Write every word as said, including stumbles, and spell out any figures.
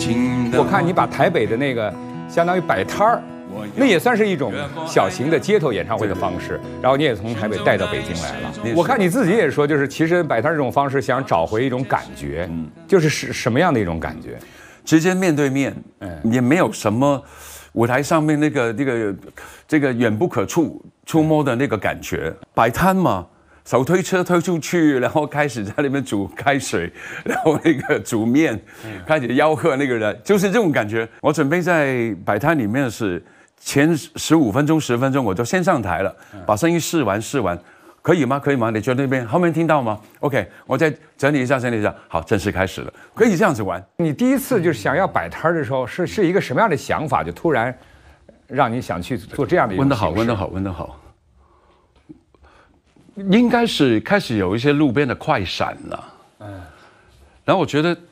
我看你把台北的那个相当于摆摊儿，那也算是一种小型的街头演唱会的方式。然后你也从台北带到北京来了。我看你自己也说，就是其实摆摊这种方式想找回一种感觉，嗯，就是是什么样的一种感觉？ 直接面对面，嗯，也没有什么舞台上面那个那个这个远不可触触摸的那个感觉。摆摊嘛。手推车推出去，然后开始在那边煮开水，然后那个煮面，开始吆喝那个人，就是这种感觉。我准备在摆摊里面是前十五分钟、十分钟我就先上台了，把声音试完试完，可以吗？可以吗？你觉得那边后面听到吗 ？OK， 我再整理一下，整理一下，好，正式开始了，可以这样子玩。 你第一次就是想要摆摊的时候，是是一个什么样的想法？就突然让你想去做这样的一种问得好，问得好，问得好。应该是开始有一些路边的快闪了，嗯，然后我觉得